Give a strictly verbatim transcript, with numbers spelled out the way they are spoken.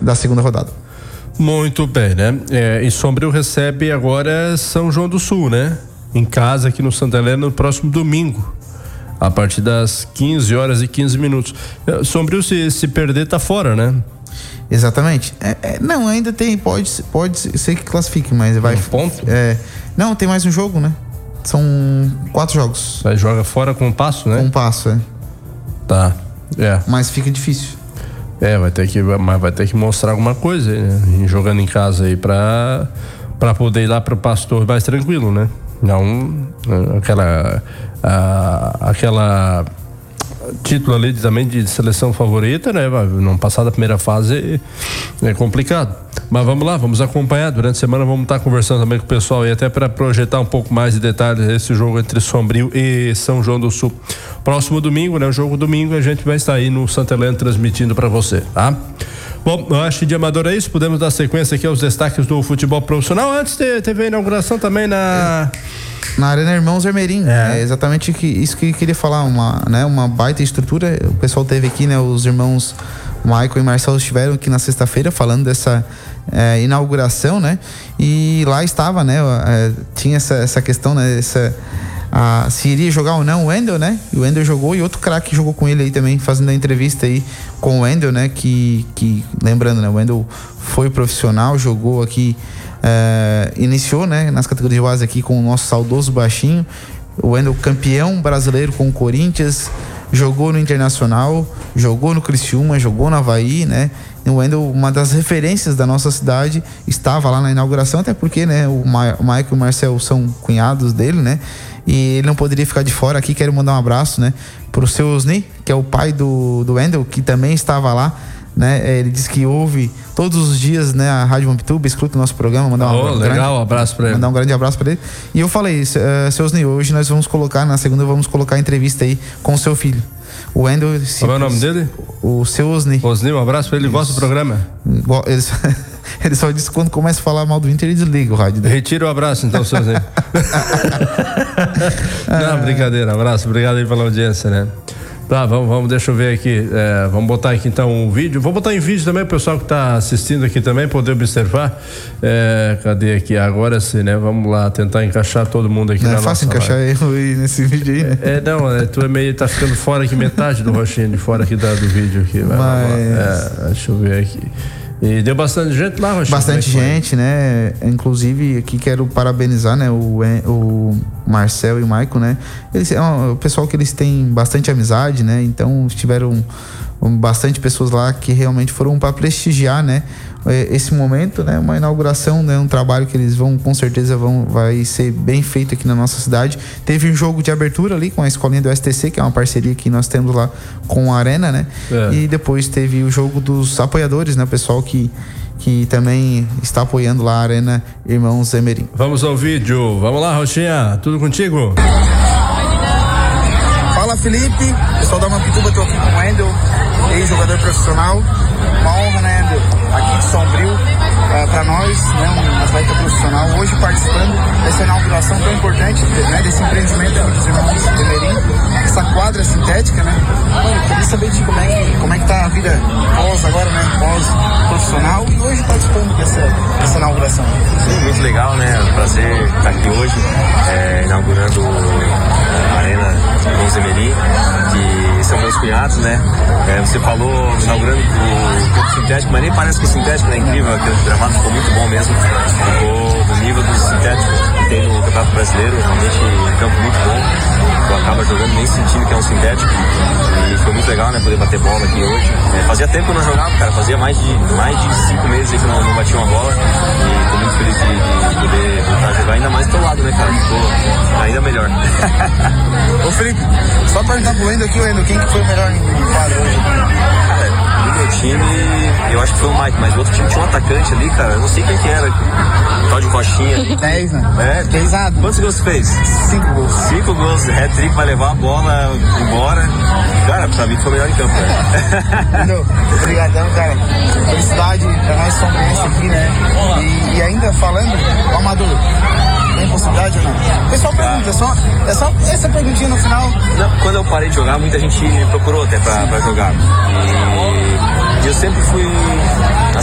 da segunda rodada. Muito bem, né? É, e Sombrio recebe agora São João do Sul, né? Em casa aqui no Santa Helena no próximo domingo, a partir das quinze horas e quinze minutos. Sombrio, se, se perder, tá fora, né? Exatamente. É, é, não, ainda tem, pode, pode ser que classifique, mas vai. Um ponto? É, não, tem mais um jogo, né? São quatro jogos. Aí joga fora com um passo, né? Com um passo, é. Tá, é. Mas fica difícil. É, vai ter que, mas vai ter que mostrar alguma coisa aí, né? Jogando em casa aí pra, pra poder ir lá pro Pastor mais tranquilo, né? Não aquela a, aquela título ali também de seleção favorita, né? Não passar da primeira fase é complicado. Mas vamos lá, vamos acompanhar. Durante a semana vamos estar conversando também com o pessoal e até para projetar um pouco mais de detalhes esse jogo entre Sombrio e São João do Sul. Próximo domingo, né? O jogo domingo a gente vai estar aí no Santa Helena transmitindo para você, tá? Bom, eu acho que de Amador é isso. Podemos dar sequência aqui aos destaques do futebol profissional. Antes de, teve a inauguração também na... Na Arena Irmãos Hermerim. É, é exatamente que, isso que eu queria falar. Uma, né, uma baita estrutura. O pessoal teve aqui, né? Os irmãos Michael e Marcelo estiveram aqui na sexta-feira falando dessa é, inauguração, né? E lá estava, né? É, tinha essa, essa questão, né? Essa... Ah, se iria jogar ou não o Wendel, né? E o Wendel jogou e outro craque jogou com ele aí também, fazendo a entrevista aí com o Wendel, né? Que, que lembrando, né? O Wendel foi profissional, jogou aqui, eh, iniciou, né? Nas categorias de base aqui com o nosso saudoso baixinho. O Wendel campeão brasileiro com o Corinthians, jogou no Internacional, jogou no Criciúma, jogou no Avaí, né? E o Wendel, uma das referências da nossa cidade, estava lá na inauguração, até porque, né? O, Ma- o Michael e o Marcel são cunhados dele, né? E ele não poderia ficar de fora aqui. Quero mandar um abraço, né, pro seu Osni, que é o pai do, do Wendel, que também estava lá, né? Ele disse que ouve todos os dias, né, a Rádio Mampituba, escuta o nosso programa, mandar um, oh, um legal, grande, um abraço para ele. Mandar um grande abraço para ele. E eu falei, uh, seu Osni, hoje nós vamos colocar, na segunda vamos colocar a entrevista aí com o seu filho. O Wendel... Qual é o nome dele? O seu Osni. Osni, um abraço pra ele, ele gosta do programa? Ele só, ele só disse que quando começa a falar mal do Inter, ele desliga o rádio dele. Retira o abraço então, seu Osni. Não, brincadeira, abraço, obrigado aí pela audiência, né? Tá, vamos, vamos, deixa eu ver aqui, é, vamos botar aqui então um vídeo, vou botar em vídeo também o pessoal que tá assistindo aqui também poder observar, é, cadê aqui, agora sim, né, vamos lá tentar encaixar todo mundo aqui. Não na é fácil nossa encaixar live. eu aí nesse vídeo aí, né? É, é não, é, tu é meio, tá ficando fora aqui, metade do roxinho de fora aqui da, do vídeo aqui, vai, Mas... é, deixa eu ver aqui. E deu bastante gente lá, Roxinho? Bastante gente, né? Inclusive, aqui quero parabenizar, né? O, o Marcel e o Michael, né? Eles, é um, o pessoal que eles têm bastante amizade, né? Então, tiveram um, bastante pessoas lá que realmente foram para prestigiar, né? Esse momento, né? Uma inauguração, né? Um trabalho que eles vão, com certeza, vão, vai ser bem feito aqui na nossa cidade. Teve um jogo de abertura ali com a escolinha do S T C, que é uma parceria que nós temos lá com a Arena, né? É. E depois teve o jogo dos apoiadores, né? O pessoal que, que também está apoiando lá a Arena Irmãos Hermerim. Vamos ao vídeo. Vamos lá, Roxinha. Tudo contigo? Fala, Felipe. Pessoal da Mampituba, tô aqui com o Wendel, ex-jogador profissional. Uma honra, né, Wendel? Aqui de Sombrio, uh, para nós, né, um atleta profissional, hoje participando dessa inauguração tão importante, né, desse empreendimento dos irmãos Hermerim, essa quadra sintética, né? Mano, eu queria saber de como é que, como é que tá a vida pós agora, né, pós profissional, e hoje participando dessa, dessa inauguração. Sim, muito legal, né? É um prazer estar aqui hoje, é, inaugurando a Arena Irmãos Hermerim, que são meus cunhados, né? É, você falou inaugurando o campo sintético, mas nem parece que é sintético, né? Incrível, aquele gramado ficou muito bom mesmo. Ficou do nível dos sintéticos que tem no Campeonato Brasileiro, realmente um campo muito bom. Tu acaba jogando nem sentindo que é um sintético. E foi muito legal, né? Poder bater bola aqui hoje. É, fazia tempo que eu não jogava, cara. Fazia mais de, mais de cinco meses que eu não, não batia uma bola. E tô muito feliz de, de poder voltar a jogar, ainda mais do teu lado, né, cara? Ficou ainda melhor. Ô, Felipe, só perguntar pro Wendel aqui, Wendel, quem que foi o melhor em quadro hoje? Cara, no meu time, eu acho que foi o Mike, mas o outro time tinha um atacante ali, cara. Eu não sei quem que era. Tal de Rochinha. dez, né? É, pesado. Quantos gols você fez? Cinco gols. Cinco gols. Hat-trick, vai levar a bola embora. Cara, pra mim foi o melhor em campo, né? Obrigadão, cara. Felicidade pra nós somos aqui, né? E, e ainda falando, o Amador, tem possibilidade ou não? O pessoal pergunta, é só, é só essa perguntinha no final. Não, quando eu parei de jogar, muita gente me procurou até pra, pra jogar. E eu sempre fui